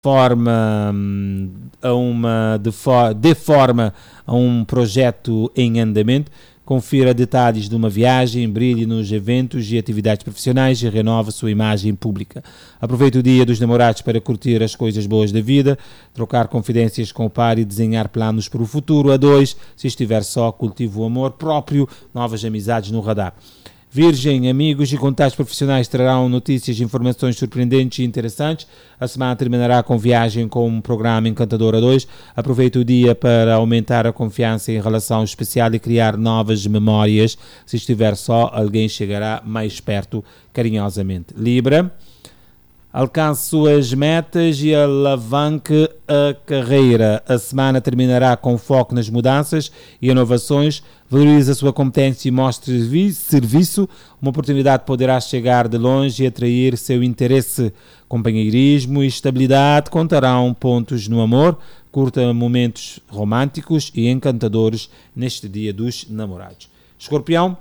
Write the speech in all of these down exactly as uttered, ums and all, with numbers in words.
forma a uma de, for, de forma a um projeto em andamento. Confira detalhes de uma viagem, brilhe nos eventos e atividades profissionais e renova sua imagem pública. Aproveite o dia dos namorados para curtir as coisas boas da vida, trocar confidências com o par e desenhar planos para o futuro. A dois, se estiver só, cultive o amor próprio, novas amizades no radar. Virgem, amigos e contatos profissionais trarão notícias e informações surpreendentes e interessantes. A semana terminará com viagem com um programa encantador a dois. Aproveite o dia para aumentar a confiança em relação especial e criar novas memórias. Se estiver só, alguém chegará mais perto carinhosamente. Libra, alcance suas metas e alavanque a carreira. A semana terminará com foco nas mudanças e inovações. Valorize a sua competência e mostre serviço. Uma oportunidade poderá chegar de longe e atrair seu interesse. Companheirismo e estabilidade contarão pontos no amor. Curta momentos românticos e encantadores neste dia dos namorados. Escorpião,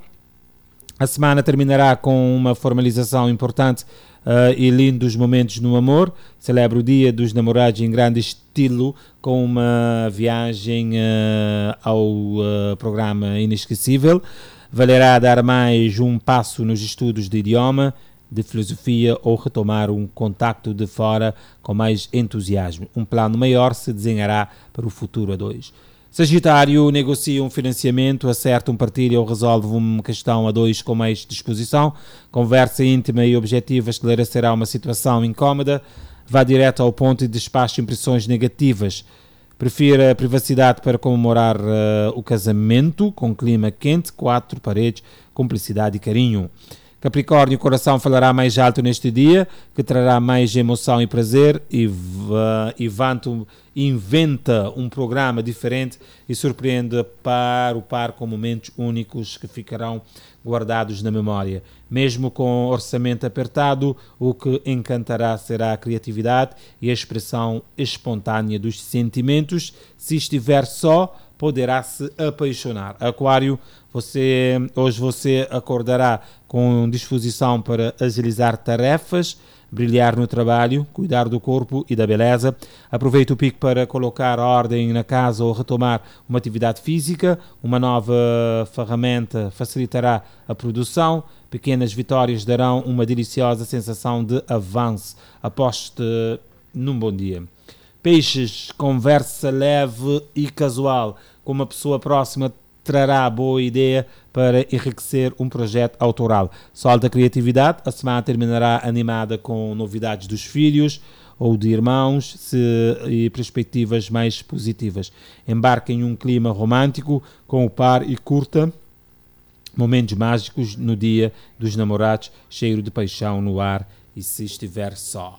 a semana terminará com uma formalização importante Uh, e lindos momentos no amor. Celebra o dia dos namorados em grande estilo com uma viagem uh, ao uh, programa inesquecível. Valerá dar mais um passo nos estudos de idioma, de filosofia ou retomar um contacto de fora com mais entusiasmo. Um plano maior se desenhará para o futuro a dois. Sagitário, negocia um financiamento, acerta um partilho ou resolve uma questão a dois com mais disposição. Conversa íntima e objetiva esclarecerá uma situação incómoda. Vá direto ao ponto e despache impressões negativas. Prefira a privacidade para comemorar uh, o casamento com clima quente, quatro paredes, cumplicidade e carinho. Capricórnio, o coração falará mais alto neste dia, que trará mais emoção e prazer, e, uh, e vanto, inventa um programa diferente e surpreende para o par com momentos únicos que ficarão guardados na memória. Mesmo com orçamento apertado, o que encantará será a criatividade e a expressão espontânea dos sentimentos. Se estiver só, poderá se apaixonar. Aquário, você, hoje você acordará com disposição para agilizar tarefas, brilhar no trabalho, cuidar do corpo e da beleza. Aproveite o pico para colocar ordem na casa ou retomar uma atividade física. Uma nova ferramenta facilitará a produção. Pequenas vitórias darão uma deliciosa sensação de avanço. Aposte num bom dia. Peixes, conversa leve e casual com uma pessoa próxima trará boa ideia para enriquecer um projeto autoral. Sol da criatividade, a semana terminará animada com novidades dos filhos ou de irmãos se, e perspectivas mais positivas. Embarque em um clima romântico com o par e curta momentos mágicos no dia dos namorados, cheiro de paixão no ar e se estiver só.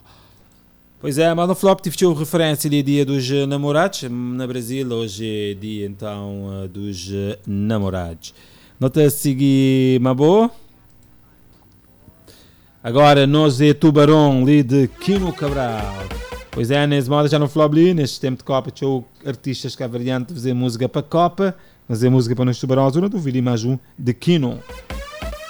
Pois é, mas no flop tive uma referência de dia dos namorados. Na Brasil hoje é dia então dos namorados. Nota a seguir, uma boa. Agora nós é Tubarão ali de Kino Cabral. Pois é, nesse modo já no flop ali, neste tempo de Copa, tinha artistas que a variante de fazer música para a Copa, fazer música para nós Tubarão Azul, não duvido mais um de Kino.